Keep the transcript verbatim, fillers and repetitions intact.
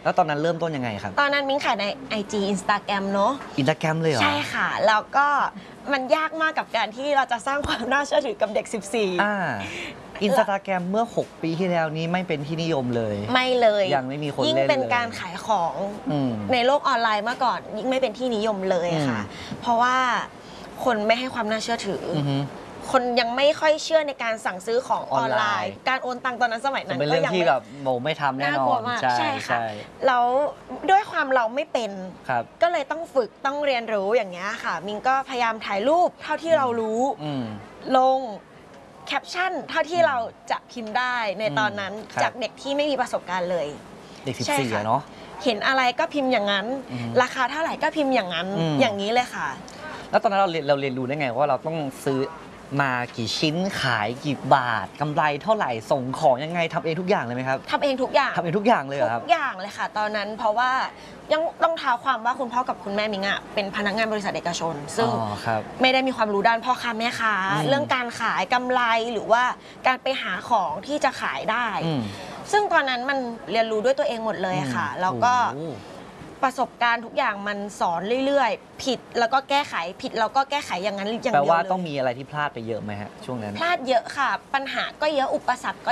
แล้วตอนนั้นเริ่มต้นยังไงครับตอนนั้นมิ้งขายใน ไอ จี Instagram เนอะ Instagram เลยเหรอใช่ค่ะแล้วก็มันยากมากกับการที่เราจะสร้างความน่าเชื่อถือกับเด็กสิบสี่อ่าอินสตาแกรมเมื่อหกปีที่แล้วนี้ไม่เป็นที่นิยมเลยไม่เลยยังไม่มีคนเล่นเลยยิ่งเป็นการขายของในโลกออนไลน์เมื่อก่อนยิ่งไม่เป็นที่นิยมเลยค่ะเพราะว่าคนไม่ให้ความน่าเชื่อถือคนยังไม่ค่อยเชื่อในการสั่งซื้อของออนไลน์การโอนตังค์ตอนนั้นสมัยนั้นเป็นเรื่องที่แบบโมไม่ทำแน่นอนใช่ค่ะแล้วด้วยความเราไม่เป็นก็เลยต้องฝึกต้องเรียนรู้อย่างเงี้ยค่ะมิงก็พยายามถ่ายรูปเท่าที่เรารู้ลงแคปชั่นเท่าที่เราจะพิมพ์ได้ในตอนนั้นจากเด็กที่ไม่มีประสบการณ์เลยเด็กสิบสี่เนาะเห็นอะไรก็พิมพ์อย่างนั้นราคาเท่าไหร่ก็พิมพ์อย่างนั้นอย่างนี้เลยค่ะแล้วตอนนั้นเราเรียนเราเรียนรู้ได้ไงว่าเราต้องซื้อมากี่ชิ้นขายกี่บาทกำไรเท่าไหร่ส่งของยังไงทำเองทุกอย่างเลยไหมครับทำเองทุกอย่างทำเองทุกอย่างเลยครับทุกอย่างเลยค่ะตอนนั้นเพราะว่ายังต้องท้าความว่าคุณพ่อกับคุณแม่มิงอ่ะเป็นพนักงานบริษัทเอกชนซึ่งไม่ได้มีความรู้ด้านพ่อค้าแม่ค้าเรื่องการขายกำไรหรือว่าการไปหาของที่จะขายได้ซึ่งตอนนั้นมันเรียนรู้ด้วยตัวเองหมดเลยค่ะแล้วก็ประสบการณ์ทุกอย่างมันสอนเรื่อยๆผิดแล้วก็แก้ไขผิดแล้วก็แก้ไขอย่างนั้นอย่างเดียวเลยแปลว่าต้องมีอะไรที่พลาดไปเยอะไหมฮะช่วงนั้นพลาดเยอะค่ะปัญหาก็เยอะอุปสรรคก็